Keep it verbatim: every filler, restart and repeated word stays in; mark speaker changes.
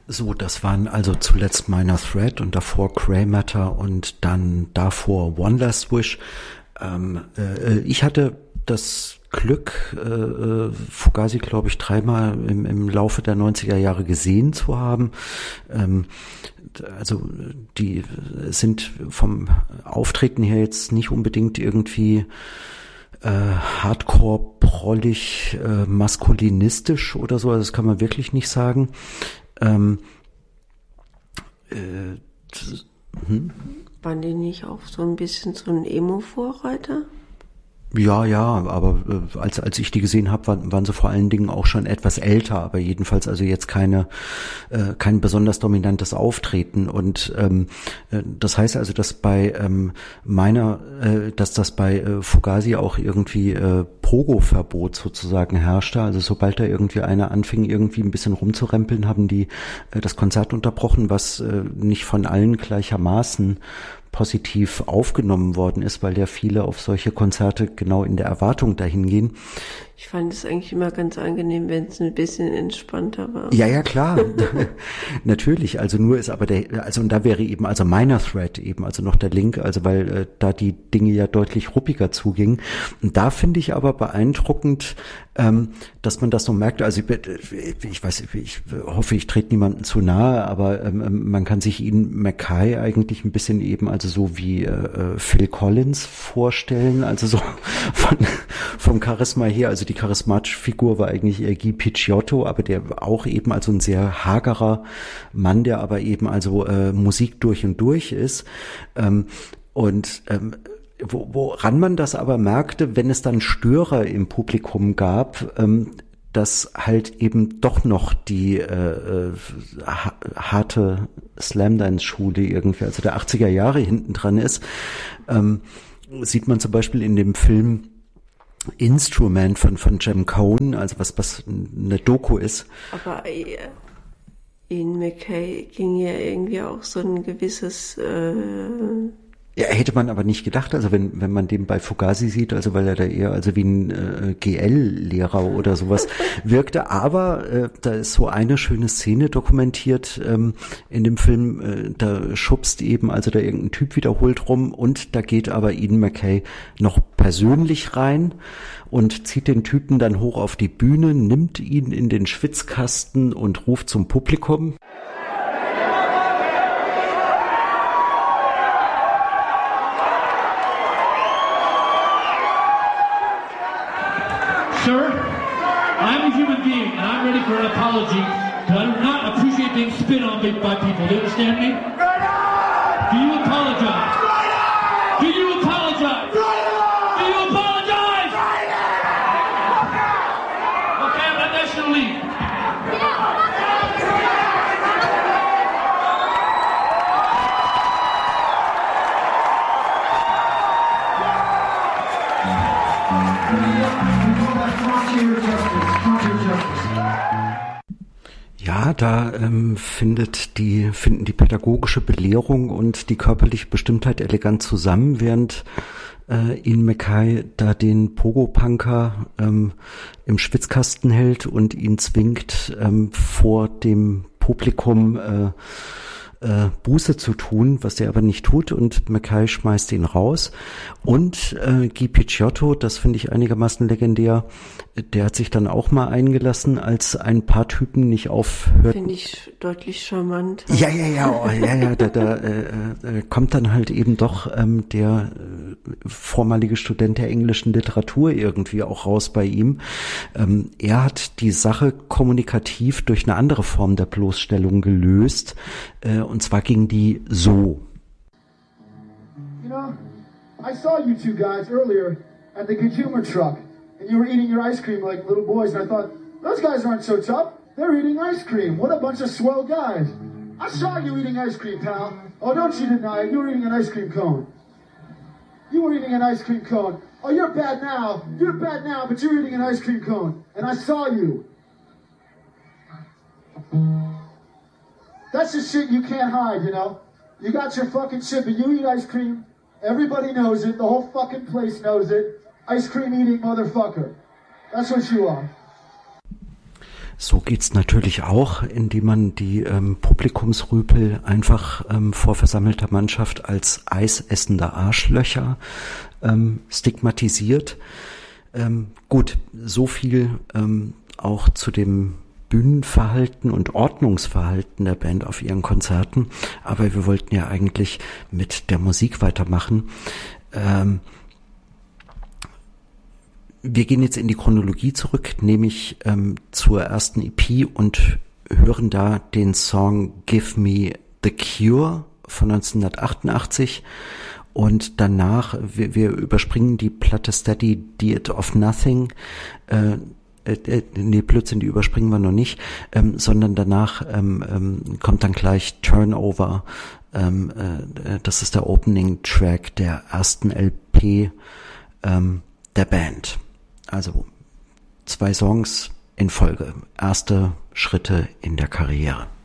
Speaker 1: So, das waren also zuletzt Minor Threat und davor Grey Matter und dann davor One Last Wish. Ähm, äh, ich hatte das Glück, äh, Fugazi, glaube ich, dreimal im, im Laufe der neunziger Jahre gesehen zu haben. Ähm, also die sind vom Auftreten her jetzt nicht unbedingt irgendwie äh, hardcore, prollig, äh, maskulinistisch oder so, also das kann man wirklich nicht sagen. Ähm, äh, hm?
Speaker 2: Waren die nicht auch so ein bisschen so ein Emo-Vorreiter?
Speaker 1: Ja, ja, aber äh, als als ich die gesehen habe, waren, waren sie vor allen Dingen auch schon etwas älter, aber jedenfalls also jetzt keine äh, kein besonders dominantes Auftreten und ähm, äh, das heißt also, dass bei ähm, meiner, äh, dass das bei äh, Fugazi auch irgendwie äh, Pogo-Verbot sozusagen herrschte. Also sobald da irgendwie einer anfing, irgendwie ein bisschen rumzurempeln, haben die äh, das Konzert unterbrochen, was äh, nicht von allen gleichermaßen positiv aufgenommen worden ist, weil ja viele auf solche Konzerte genau in der Erwartung dahin gehen.
Speaker 2: Ich fand es eigentlich immer ganz angenehm, wenn es ein bisschen entspannter war.
Speaker 1: Ja, ja, klar. Natürlich. Also nur ist aber der, also und da wäre eben also Minor Threat eben, also noch der Link, also weil äh, da die Dinge ja deutlich ruppiger zugingen. Und da finde ich aber beeindruckend, ähm, dass man das so merkt. Also ich, ich weiß, ich hoffe, ich trete niemandem zu nahe, aber ähm, man kann sich Ian MacKaye eigentlich ein bisschen eben also so wie äh, Phil Collins vorstellen, also so von, vom Charisma her, also die charismatische Figur war eigentlich eher Guy Picciotto, aber der auch eben also ein sehr hagerer Mann, der aber eben also äh, Musik durch und durch ist. Ähm, und ähm, wo, woran man das aber merkte, wenn es dann Störer im Publikum gab, ähm, dass halt eben doch noch die äh, ha- harte Slamdance-Schule irgendwie, also der achtziger Jahre hinten dran ist, ähm, sieht man zum Beispiel in dem Film Instrument von von Jem Cohen, also was was eine Doku ist.
Speaker 2: Aber äh, Ian MacKaye ging ja irgendwie auch so ein gewisses äh
Speaker 1: Ja, hätte man aber nicht gedacht, also wenn wenn man den bei Fugazi sieht, also weil er da eher also wie ein äh, G L-Lehrer oder sowas wirkte, aber äh, da ist so eine schöne Szene dokumentiert ähm, in dem Film, äh, da schubst eben also da irgendein Typ wiederholt rum und da geht aber Ian MacKaye noch persönlich rein und zieht den Typen dann hoch auf die Bühne, nimmt ihn in den Schwitzkasten und ruft zum Publikum.
Speaker 3: Sir, I'm a human being and I'm ready for an apology, but I do not appreciate being spit on by people. Do you understand me? Do you apologize? Do you apologize? Do you apologize? Okay, I'm not going to leave.
Speaker 1: Ja, da ähm, findet die finden die pädagogische Belehrung und die körperliche Bestimmtheit elegant zusammen, während äh, Ian MacKaye da den Pogo-Punker ähm, im Schwitzkasten hält und ihn zwingt, ähm, vor dem Publikum äh, äh, Buße zu tun, was der aber nicht tut, und MacKaye schmeißt ihn raus. Und äh, Guy Picciotto, das finde ich einigermaßen legendär, der hat sich dann auch mal eingelassen, als ein paar Typen nicht aufhörten.
Speaker 2: Finde ich deutlich charmant.
Speaker 1: Ja, ja, ja, oh, ja, ja, da, da äh, äh, kommt dann halt eben doch ähm, der äh, vormalige Student der englischen Literatur irgendwie auch raus bei ihm. Ähm, er hat die Sache kommunikativ durch eine andere Form der Bloßstellung gelöst, äh, und zwar ging die so.
Speaker 4: You know, I saw you two guys earlier at the Good Humor Truck, and you were eating your ice cream like little boys, and I thought, those guys aren't so tough. They're eating ice cream. What a bunch of swell guys. I saw you eating ice cream, pal. Oh, don't you deny it. You were eating an ice cream cone. You were eating an ice cream cone. Oh, you're bad now. You're bad now, but you're eating an ice cream cone. And I saw you. That's the shit you can't hide, you know? You got your fucking shit, but you eat ice cream. Everybody knows it. The whole fucking place knows it. Ice cream eating motherfucker. That's what you are.
Speaker 1: So geht's natürlich auch, indem man die ähm, Publikumsrüpel einfach ähm, vor versammelter Mannschaft als eisessende Arschlöcher ähm, stigmatisiert. Ähm, gut, so viel ähm, auch zu dem Bühnenverhalten und Ordnungsverhalten der Band auf ihren Konzerten. Aber wir wollten ja eigentlich mit der Musik weitermachen. Ähm, Wir gehen jetzt in die Chronologie zurück, nämlich ähm, zur ersten E P und hören da den Song Give Me the Cure von neunzehnhundertachtundachtzig und danach, wir, wir überspringen die Platte Steady Diet of Nothing, äh, äh, nee, Blödsinn, die überspringen wir noch nicht, ähm, sondern danach ähm, ähm, kommt dann gleich Turnover, ähm, äh, das ist der Opening Track der ersten L P ähm, der Band. Also zwei Songs in Folge. Erste Schritte in der Karriere.